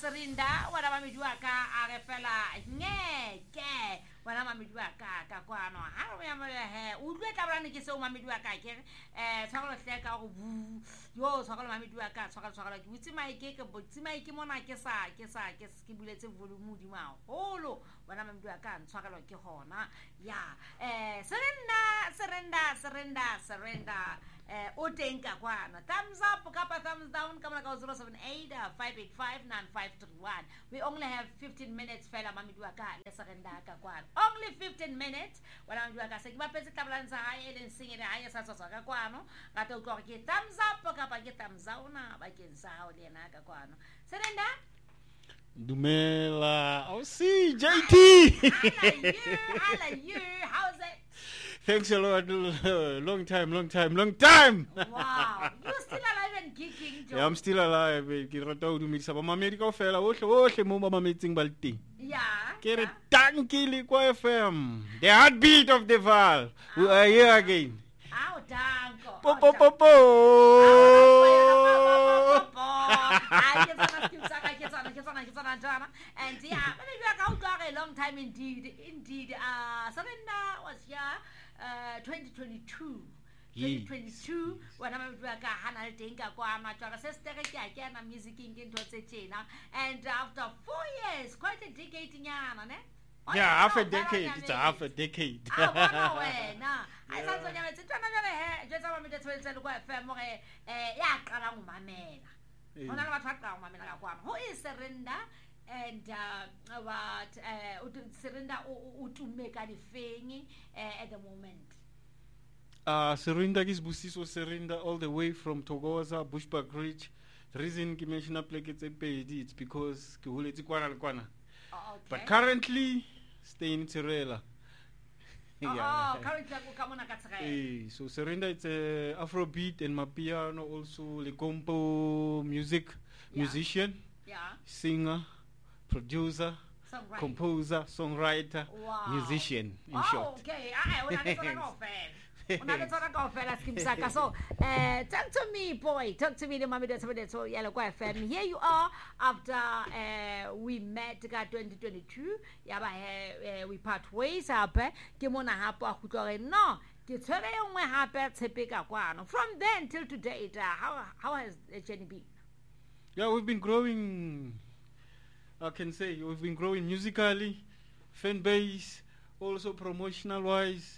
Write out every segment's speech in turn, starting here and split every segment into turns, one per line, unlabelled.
Serinda wana mamijua ka arefela ngeke wana mamijua ka kwa no ha re ya he udwe tabrani ke se o mamijua ka ke tshwara hleka go bu yo tshwara mamijua ka tshwara ke utsi maike ke botsi maike mona ke ke buletse volume di ma holo wana mamijua ka tshwara ke hona ya Serinda o teng ka kwana thumbs up kapa thumbs down kama ka 078 585 9531 we only have 15 minutes fela mamidua ka le Serinda ka kwana only 15 minutes wala mamidua ka se ke ba petse tablanza ha ele singere ha ya sa ka kwano ga to go ke thumbs up kapa ke thumbs down ba ke sa ha le na ka kwano Serinda
Dumela see JT
I like you how's it
Thanks a lot. Long time.
Wow. You're still alive and kicking, Joe.
Yeah, I'm still alive. Ke rata o dumedisa ba mamedi ka ofela ohle mo ba mametsing ba le teng.
Yeah.
Ke re tankile kwa FM. The heartbeat of the Val. We are here again.
Ow, danko.
Po.
And yeah, maybe I got a long time indeed. Serinda was here 2022. 2022 when I'm like Hannah Dinka Guama Sister Yana music in Totsechina and after 4 years, quite a decade in Yana,
yeah, half a decade. It's half a decade.
I said, just a minute to say, family, who is Serinda? And about Serinda to make anything at the moment.
Serinda is Busiso Serinda all the way from Togoza, Bushbuck Ridge. The reason I mention a place it's because Kuhuleti Kwana. But currently stay in Tirela.
Currently
so Serinda it's Afrobeat and Mapiano also the compo musician, singer, producer, composer, songwriter, musician in short.
Okay, so talk to me, boy. Talk to me, the mommy that's so yellow quiet family. Here you are after we met 2022. We part ways up. Kimona hapa no. From then till today, how has the journey been?
Yeah, we've been growing. I can say we've been growing musically, fan base, also promotional wise.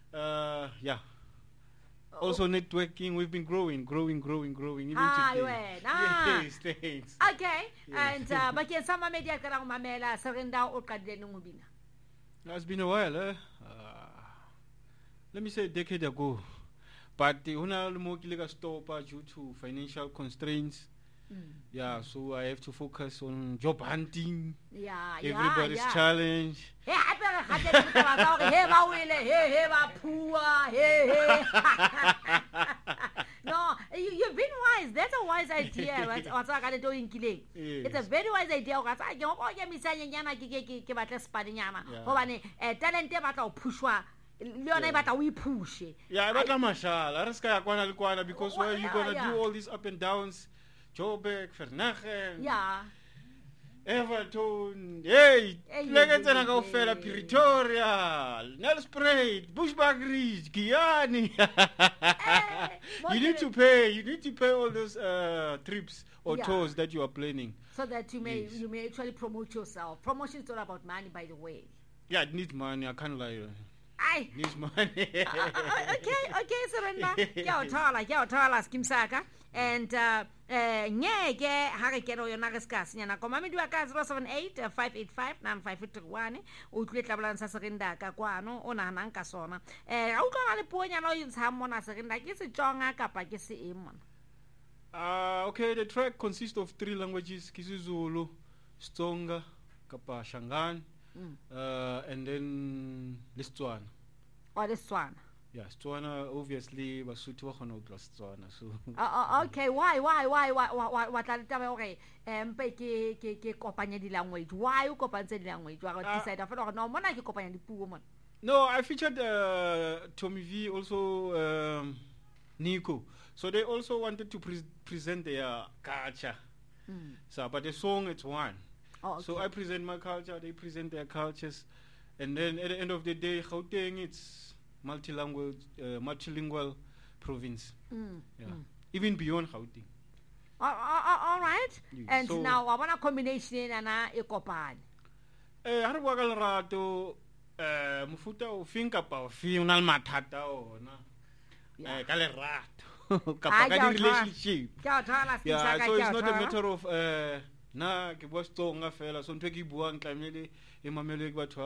Also networking, we've been growing even today. Yes, thanks.
Okay, and but yes, some media karang mamela Serinda o kadle ngubina.
It's been a while, let me say a decade ago. But una mo kilega stop due to financial constraints. Yeah, so I have to focus on job hunting.
Yeah,
everybody's challenge.
No, you've been wise. That's a wise idea. What's I gotta do in killing? It's a very wise idea. I don't want to say yana ki spadinyana. Talent about push. We push.
Yeah, but mashallah. Because where you gonna do all these up and downs? Joburg, Vernagen.
Yeah.
Everton. Hey, Legendana go fella Pretoria, Nelspruit, Bushbuck Ridge, Guyana. You need to pay all those trips or tours that you are planning.
So that you may actually promote yourself. Promotion is all about money, by the way.
Yeah, it needs money, I can't lie. Needs money.
Okay, Serinda. Kya uthala skim saka. And ngeke harekero yona re ska senyana ko mamedi wa ka 078 585 9531 o tletla balansa Serinda ka kwano o nana nka sona a utlwa le puonyana o ntsha mona Serinda ke se tsonga kapa ke se emona.
Okay, the track consists of 3 languages: Kisizulu, Stsonga, kapa Shangaan, and then Setswana.
Setswana.
Yeah, Setswana, obviously, Basotho wa khona utla Setswana. So.
Okay, why? What are the okay? Ke kopanya di language. Why you kopanya di language? Wa decide fa no mona ke kopanya di puo mona.
No, I featured Tommy V, also Nico. So they also wanted to present their culture. So, but the song, it's one.
Oh, okay.
So I present my culture, they present their cultures. And then at the end of the day, Gauteng, it's multilingual province. Yeah. Even beyond Gauteng.
All right.
Yes.
And
So-
now, I want a combination and a kopane.
Ha re bua ka lerato mofuta o feng kapa o feng o na le mathata ona
Yeah.
ka lerato
Ah,
kapa
ke a
ka
o
di
thola.
relationship.
Ke a o thola,
Yeah,
Sisaka,
so
ke a
it's
o
not a
thola.
matter of na ke bua Xitsonga fela so ntho e ke e buang tlamehile e mamelwe ke batho